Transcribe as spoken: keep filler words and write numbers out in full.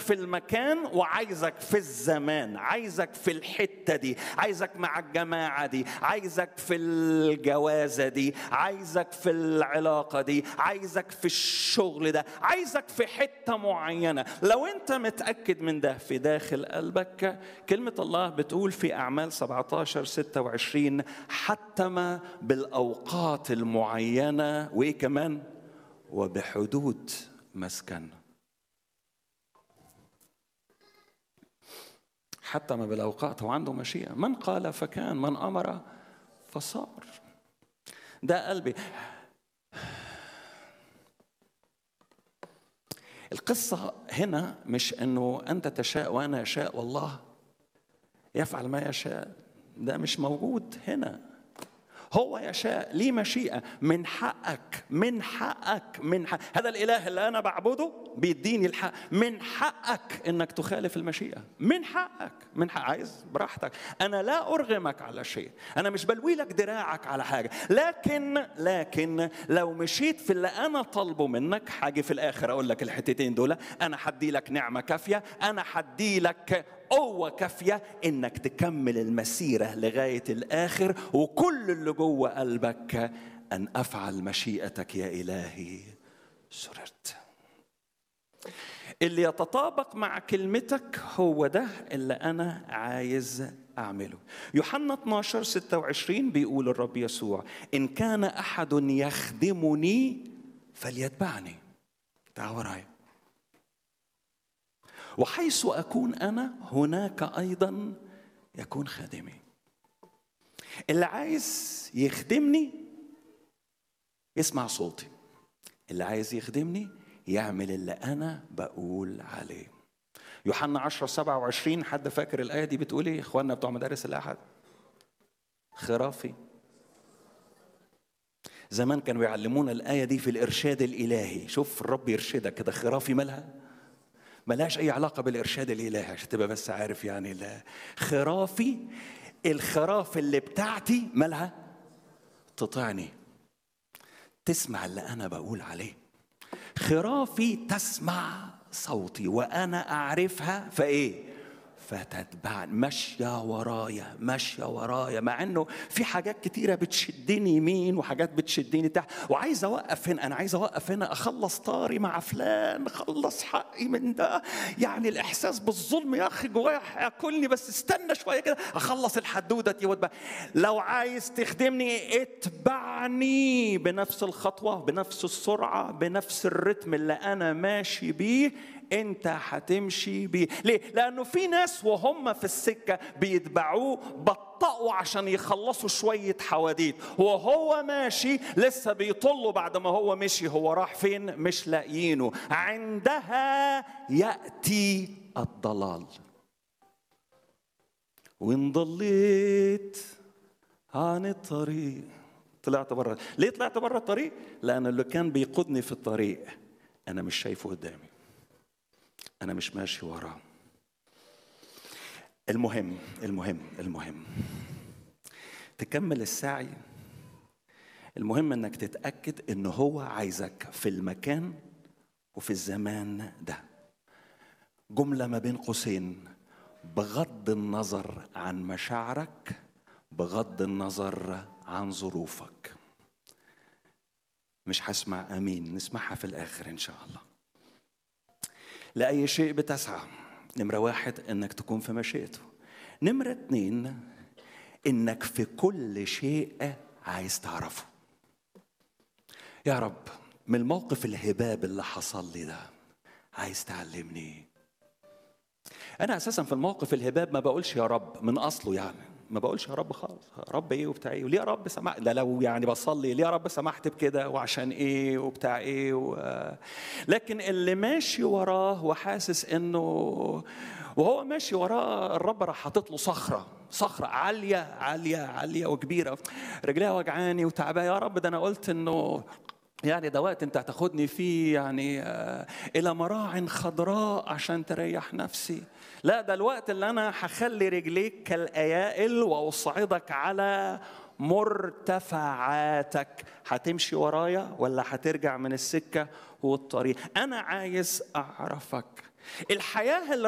في المكان وعايزك في الزمان، عايزك في الحتة دي، عايزك مع الجماعة دي، عايزك في الجوازة دي، عايزك في العلاقة دي، عايزك في الشغل ده، عايزك في حتة معينة. لو انت متأكد من ده في داخل قلبك، كلمة الله بتقول في أعمال سبعة عشر ستة وعشرين حتم بالأوقات المعينة وإيه كمان وبحدود مسكن. حتم بالأوقات وعنده مشيئة، من قال فكان، من أمر فصار. ده قلبي. القصة هنا مش أنه أنت تشاء وأنا أشاء والله يفعل ما يشاء، ده مش موجود هنا. هو يشاء، ليه مشيئة، من حقك من حقك من حق. هذا الإله اللي أنا بعبده بيديني الحق، من حقك إنك تخالف المشيئة، من حقك من حق. عايز براحتك، أنا لا أرغمك على شيء، أنا مش بلوي لك دراعك على حاجة، لكن لكن لو مشيت في اللي أنا طالبه منك حاجة في الآخر أقول لك الحتتين دول، أنا حدي لك نعمة كافية، أنا حدي لك قوة كافية إنك تكمل المسيرة لغاية الآخر، وكل اللي جوه قلبك أن أفعل مشيئتك يا إلهي سررت. اللي يتطابق مع كلمتك هو ده اللي أنا عايز أعمله. يوحنا اثناشر ستة وعشرين بيقول الرب يسوع: إن كان أحد يخدمني فليتبعني. تعال وراي. وحيث أكون أنا هناك أيضا يكون خادمي. اللي عايز يخدمني يسمع صوتي، اللي عايز يخدمني يعمل اللي أنا بقول عليه. يوحنا عشرة سبعة وعشرين، حد فاكر الآية دي بتقول إيه؟ إخواننا بتوع مدارس الأحد، خرافي زمان كانوا يعلمونا الآية دي في الإرشاد الإلهي. شوف الرب يرشدك كده، خرافي مالها؟ ملهاش أي علاقة بالإرشاد الإلهي عشان تبقى بس عارف يعني. لا، خرافي الخراف اللي بتاعتي مالها؟ تطعني، تسمع اللي أنا بقول عليه. خرافي تسمع صوتي وأنا أعرفها فإيه؟ فتتبعني، ماشية ورايا ماشية ورايا، مع أنه في حاجات كتيرة بتشدني يمين وحاجات بتشدني تحت، وعايز أوقف هنا، أنا عايز أوقف هنا، أخلص طاري مع فلان، أخلص حقي من ده. يعني الإحساس بالظلم يا أخي جوايا هياكلني، بس استنى شوية كده أخلص الحدودة دي واتبع. لو عايز تخدمني اتبعني بنفس الخطوة، بنفس السرعة، بنفس الرتم اللي أنا ماشي بيه، انت هتمشي بيه. ليه؟ لانه في ناس وهم في السكه بيتبعوه بطئوا عشان يخلصوا شويه حواديت، وهو ماشي لسه بيطلوا بعد ما هو مشي. هو راح فين؟ مش لاقيينه. عندها ياتي الضلال. وان ضليت عن الطريق، طلعت بره. ليه طلعت بره الطريق؟ لان اللي كان بيقودني في الطريق انا مش شايفه قدامي، أنا مش ماشي وراه. المهم المهم المهم تكمل السعي. المهم أنك تتأكد أنه هو عايزك في المكان وفي الزمان ده. جملة ما بين قوسين: بغض النظر عن مشاعرك، بغض النظر عن ظروفك. مش هسمع أمين، نسمعها في الآخر إن شاء الله. لأي شيء بتسعى، نمرة واحد إنك تكون في مشيئته. نمرة اتنين إنك في كل شيء عايز تعرفه. يا رب من الموقف الهباب اللي حصل لي ده عايز تعلمني. أنا أساسا في الموقف الهباب ما بقولش يا رب من أصله، يعني ما بقولش يا رب خالص. رب ايه وبتاع ايه، وليه يا رب سمحت؟ ده لو يعني بصلي ليه يا رب سمحت بكده وعشان ايه وبتاع ايه و... لكن اللي ماشي وراه وحاسس انه وهو ماشي وراه الرب راح حاطط له صخره صخره عاليه عاليه عاليه وكبيره، رجليها وجعاني وتعبانه. يا رب ده انا قلت انه يعني ده وقت انت هتاخدني فيه يعني آه الى مراع خضراء عشان تريح نفسي. لا، ده الوقت اللي انا هخلي رجليك كالايائل واصعدك على مرتفعاتك. هتمشي ورايا ولا هترجع من السكة والطريق؟ انا عايز اعرفك. الحياة اللي